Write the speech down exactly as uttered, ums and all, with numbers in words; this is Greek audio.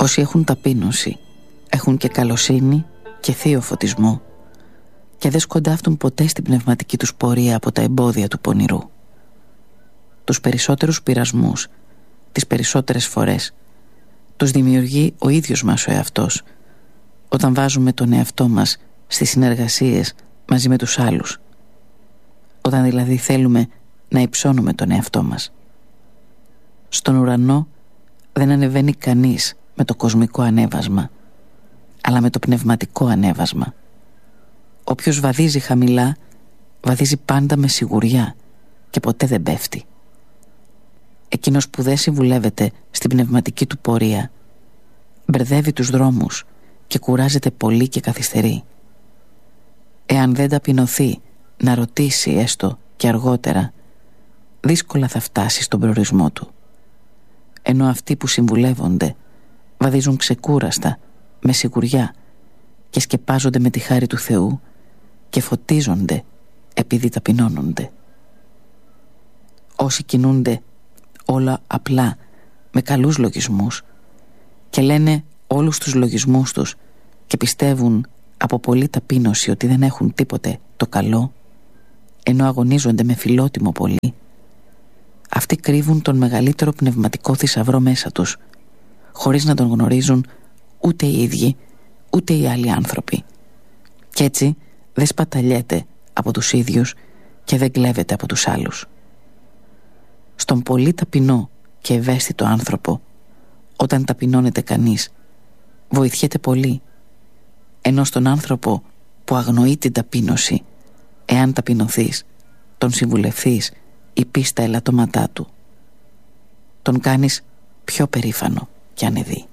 Όσοι έχουν ταπείνωση έχουν και καλοσύνη και θείο φωτισμό και δεν σκοντάφτουν ποτέ στην πνευματική τους πορεία από τα εμπόδια του πονηρού. Τους περισσότερους πειρασμούς, τις περισσότερες φορές, τους δημιουργεί ο ίδιος μας ο εαυτός, όταν βάζουμε τον εαυτό μας στις συνεργασίες μαζί με τους άλλους, όταν δηλαδή θέλουμε να υψώνουμε τον εαυτό μας. Στον ουρανό δεν ανεβαίνει κανείς με το κοσμικό ανέβασμα, αλλά με το πνευματικό ανέβασμα. Όποιος βαδίζει χαμηλά, βαδίζει πάντα με σιγουριά και ποτέ δεν πέφτει. Εκείνος που δεν συμβουλεύεται στην πνευματική του πορεία μπερδεύει τους δρόμους και κουράζεται πολύ και καθυστερεί. Εάν δεν ταπεινωθεί να ρωτήσει έστω και αργότερα, δύσκολα θα φτάσει στον προορισμό του. Ενώ αυτοί που συμβουλεύονται βαδίζουν ξεκούραστα, με σιγουριά και σκεπάζονται με τη χάρη του Θεού και φωτίζονται επειδή ταπεινώνονται. Όσοι κινούνται όλα απλά με καλούς λογισμούς και λένε όλους τους λογισμούς τους και πιστεύουν από πολλή ταπείνωση ότι δεν έχουν τίποτε το καλό, ενώ αγωνίζονται με φιλότιμο πολύ, αυτοί κρύβουν τον μεγαλύτερο πνευματικό θησαυρό μέσα τους, χωρίς να τον γνωρίζουν ούτε οι ίδιοι ούτε οι άλλοι άνθρωποι, κι έτσι δεν σπαταλιέται από τους ίδιους και δεν κλέβεται από τους άλλους. Στον πολύ ταπεινό και ευαίσθητο άνθρωπο, όταν ταπεινώνεται κανείς, βοηθιέται πολύ, ενώ στον άνθρωπο που αγνοεί την ταπείνωση, εάν ταπεινωθείς, τον συμβουλευθείς ή πεις τα ελαττώματά του, τον κάνεις πιο περήφανο και ανεδί.